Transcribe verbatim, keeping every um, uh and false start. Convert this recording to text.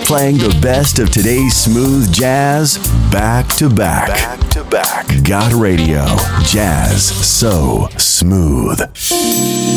Playing the best of today's smooth jazz back to back. Back to back. Got Radio. Jazz so smooth.